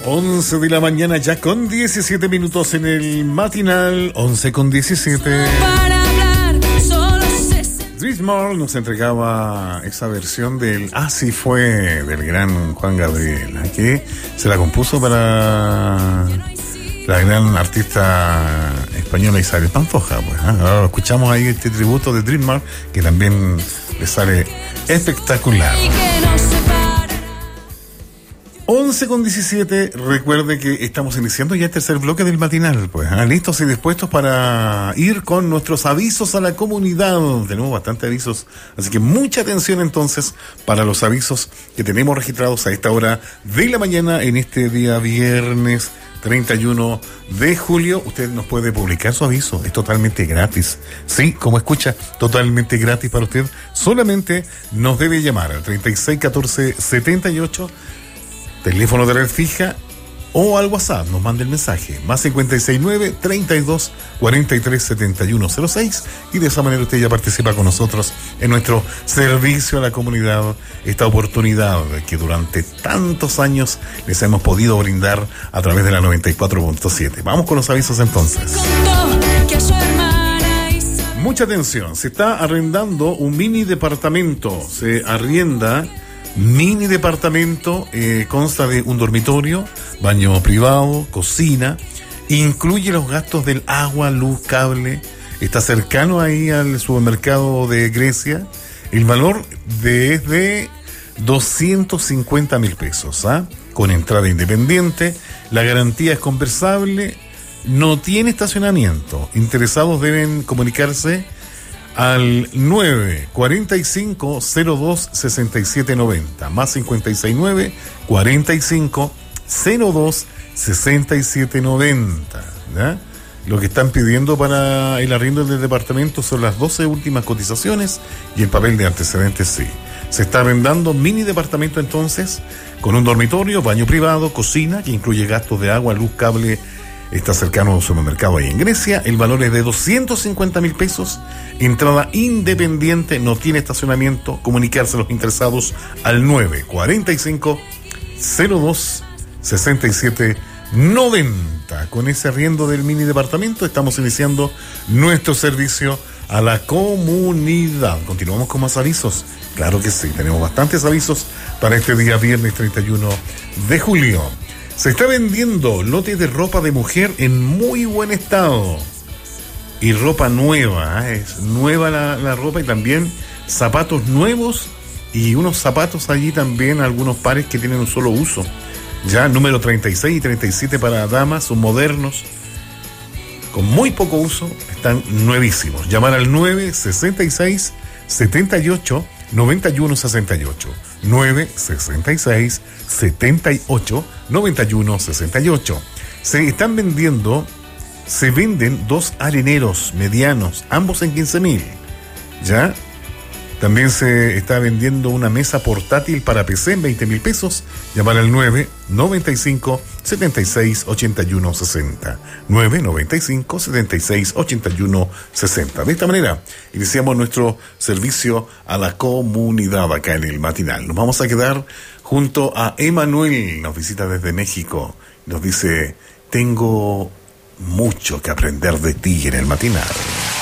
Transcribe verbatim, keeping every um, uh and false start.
once de la mañana ya con diecisiete minutos en el matinal, once con diecisiete. Drismore nos entregaba esa versión del Así fue del gran Juan Gabriel, que se la compuso para la gran artista española Isabel Pantoja. Pues, ¿eh? Ahora escuchamos ahí este tributo de Drismore que también le sale espectacular. once con diecisiete, recuerde que estamos iniciando ya el tercer bloque del matinal, pues, ¿eh? Listos y dispuestos para ir con nuestros avisos a la comunidad. Tenemos bastantes avisos, así que mucha atención entonces para los avisos que tenemos registrados a esta hora de la mañana en este día viernes treinta y uno de julio. Usted nos puede publicar su aviso, es totalmente gratis. Sí, como escucha, totalmente gratis para usted. Solamente nos debe llamar al treinta y seis catorce setenta y ocho, teléfono de red fija, o al WhatsApp, nos manda el mensaje, más cincuenta y seis nueve, treinta y dos, cuarenta y tres, setenta y uno cero seis, y de esa manera usted ya participa con nosotros en nuestro servicio a la comunidad, esta oportunidad que durante tantos años les hemos podido brindar a través de la noventa y cuatro punto siete. Vamos con los avisos entonces. Mucha atención, se está arrendando un mini departamento, se arrienda mini departamento, eh, consta de un dormitorio, baño privado, cocina, incluye los gastos del agua, luz, cable, está cercano ahí al supermercado de Grecia. El valor de, es de doscientos cincuenta mil pesos, ¿ah? Con entrada independiente, la garantía es conversable, no tiene estacionamiento. Interesados deben comunicarse al nueve cuarenta y cinco cero dos sesenta y siete noventa, más cincuenta y seis nueve cuarenta y cinco cero dos sesenta y siete noventa, ¿ya? Lo que están pidiendo para el arriendo del departamento son las doce últimas cotizaciones y el papel de antecedentes, sí. Se está arrendando mini departamento entonces, con un dormitorio, baño privado, cocina, que incluye gastos de agua, luz, cable. Está cercano a un supermercado ahí en Grecia. El valor es de doscientos cincuenta mil pesos. Entrada independiente, no tiene estacionamiento. Comunicarse a los interesados al nueve cuarenta y cinco cero dos sesenta y siete noventa. Con ese arriendo del mini departamento estamos iniciando nuestro servicio a la comunidad. Continuamos con más avisos. Claro que sí, tenemos bastantes avisos para este día viernes treinta y uno de julio. Se está vendiendo lotes de ropa de mujer en muy buen estado. Y ropa nueva, ¿eh? Es nueva la, la ropa, y también zapatos nuevos y unos zapatos allí también, algunos pares que tienen un solo uso. Ya número treinta y seis y treinta y siete para damas, son modernos, con muy poco uso, están nuevísimos. Llamar al nueve sesenta y seis setenta y ocho noventa y uno sesenta y ocho. nueve sesenta y seis setenta y ocho noventa y uno sesenta y ocho. Se están vendiendo, se venden dos areneros medianos, ambos en quince mil. ¿Ya? También se está vendiendo una mesa portátil para P C en veinte mil pesos. Llamar al nueve noventa y cinco setenta y seis ochenta y uno sesenta. nueve noventa y cinco setenta y seis ochenta y uno sesenta. De esta manera iniciamos nuestro servicio a la comunidad acá en el matinal. Nos vamos a quedar junto a Emanuel, nos visita desde México. Nos dice: tengo mucho que aprender de ti en el matinal.